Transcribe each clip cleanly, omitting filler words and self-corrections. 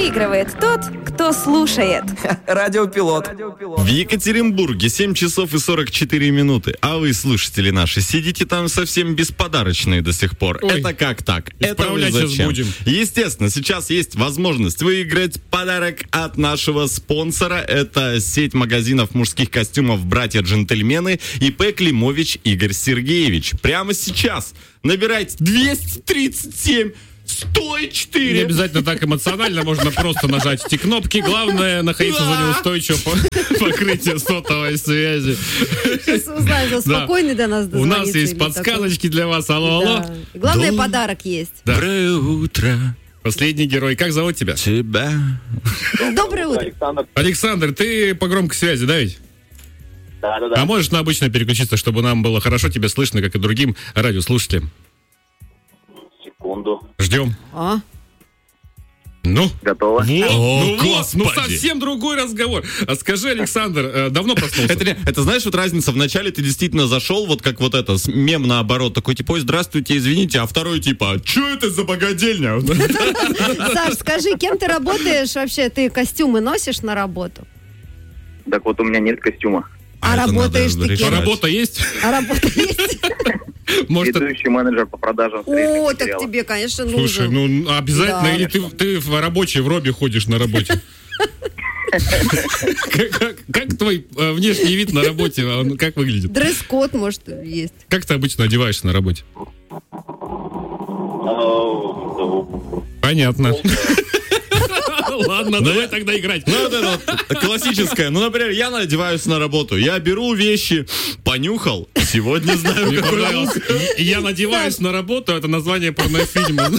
Выигрывает тот, кто слушает. Радиопилот. В Екатеринбурге 7 часов и 44 минуты. А вы, слушатели наши, сидите там совсем бесподарочные до сих пор. Ой, это как так? Это вы исправлять сейчас зачем? будем. Естественно, сейчас есть возможность выиграть подарок от нашего спонсора. Это сеть магазинов мужских костюмов «Братья-джентльмены» ИП Климович Игорь Сергеевич. Прямо сейчас набирайте 237 104. Не обязательно так эмоционально, можно просто нажать эти кнопки. Главное, находиться за неустойчивым покрытие сотовой связи. Сейчас узнаем, за спокойный до нас У дозвонится. нас есть или подсказочки для вас. Алло, такой. алло. Да. Главное, подарок есть. Доброе утро. Последний герой. Как зовут тебя? Тебя. Доброе утро. Александр, ты по громкой связи, да ведь? Да. А можешь на обычно переключиться, чтобы нам было хорошо тебя слышно, как и другим радиослушателям? Секунду. Ждем. А? Ну? Готово. Совсем другой разговор. А скажи, Александр, давно проснулся? Это знаешь, вот разница. Вначале ты действительно зашел, вот как вот это, мем наоборот, такой типа, ой, здравствуйте, извините, а второй типа, а что это за богадельня? Саш, скажи, кем ты работаешь вообще? Ты костюмы носишь на работу? Так вот у меня нет костюма. А это работаешь надо ты кем? решать. Работа есть? А работа есть? Может, Ведущий менеджер по продажам О, строительных так материалов. тебе, конечно, нужно. слушай, ну обязательно, Да. или ты в рабочей в робе ходишь на работе? Как твой внешний вид на работе, он как выглядит? Дресс-код, может, есть. Как ты обычно одеваешься на работе? Понятно. Ладно, давай тогда играть. Ну, вот это вот классическое. Ну, например, я надеваюсь на работу. Я беру вещи, понюхал. Сегодня знаю, Мне какой понравилось. лук. Я надеваюсь на работу, это название порнофильма.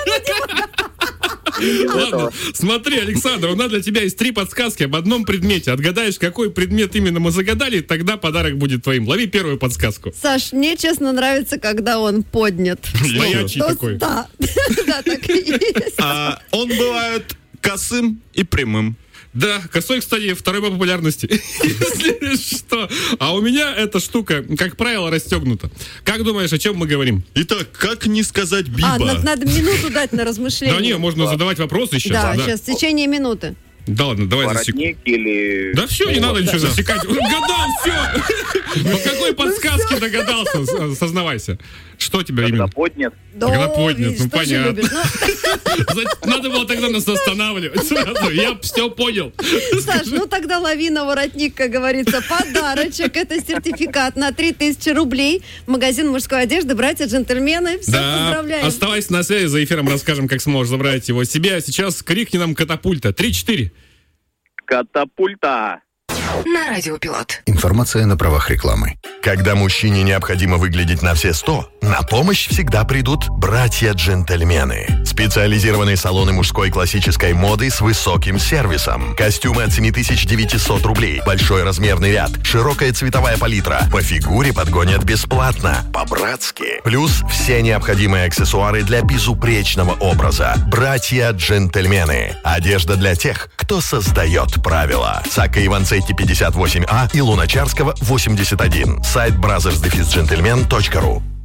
Ладно, смотри, Александр, у нас для тебя есть 3 подсказки об одном предмете. Отгадаешь, какой предмет именно мы загадали, тогда подарок будет твоим. Лови первую подсказку. Саш, мне, честно, нравится, когда он поднят. Стоячий такой. Да, да, так и есть. Он бывает косым и прямым. Да, косой, кстати, второй по популярности. Если что. А у меня эта штука, как правило, расстегнута. Как думаешь, о чем мы говорим? Итак, как не сказать биба? Надо минуту дать на размышление. Да не, можно задавать вопросы еще. Да, сейчас, в течение минуты. Да ладно, давай засеку. Воротник или... Да все, не надо ничего засекать. Угадал, все. По какой подсказке догадался? Сознавайся. Что тебя Когда именно? поднят. Когда поднят, видишь, ну, тоже понятно. любишь. Надо было тогда нас останавливать сразу. Я все понял. Саш, ну тогда лови на воротник, как говорится, подарочек. Это сертификат на 3000 рублей. Магазин мужской одежды «Братья-джентльмены». Все, Да, поздравляем. оставайся на связи, за эфиром расскажем, как сможешь забрать его себе. А сейчас крикни нам «Катапульта». 3-4. Катапульта. На Радиопилот. Информация на правах рекламы. Когда мужчине необходимо выглядеть на все 100, на помощь всегда придут братья-джентльмены. Специализированные салоны мужской классической моды с высоким сервисом. Костюмы от 7900 рублей, большой размерный ряд, широкая цветовая палитра. По фигуре подгонят бесплатно, по-братски. Плюс все необходимые аксессуары для безупречного образа. Братья-джентльмены. Одежда для тех, кто создает правила. Сакка Иванцетти 58А и Луначарского 81. Сайт brothers-gentlemen.ru.